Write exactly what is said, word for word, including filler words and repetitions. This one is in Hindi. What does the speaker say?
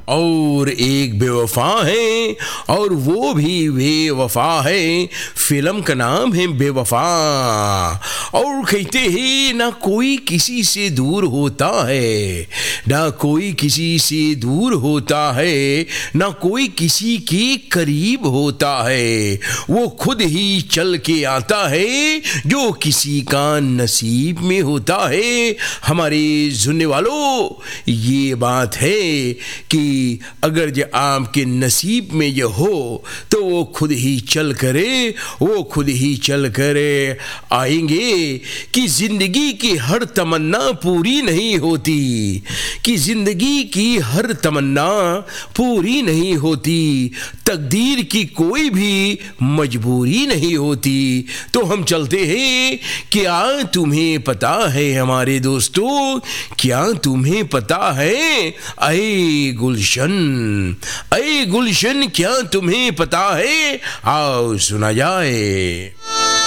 और एक बेवफा है और वो भी बेवफा है। फिल्म का नाम है बेवफा। और कहते हैं ना कोई किसी से दूर होता है, ना कोई किसी से दूर होता है, ना कोई किसी के करीब होता है। वो खुद ही चल के आता है जो किसी का नसीब में होता है। हमारे सुनने वालों, ये बात है कि अगर जो आपके नसीब में ये हो तो वो खुद ही चल करे, वो खुद ही चल करे आएंगे। कि जिंदगी की हर तमन्ना पूरी नहीं होती, कि जिंदगी की हर तमन्ना पूरी नहीं होती, तकदीर की कोई भी मजबूरी नहीं होती। तो हम चलते हैं। क्या तुम्हें पता है हमारे दोस्तों, क्या तुम्हें पता है ऐ गुलशन, ऐ गुलशन क्या तुम्हें पता है? आओ सुना जाए।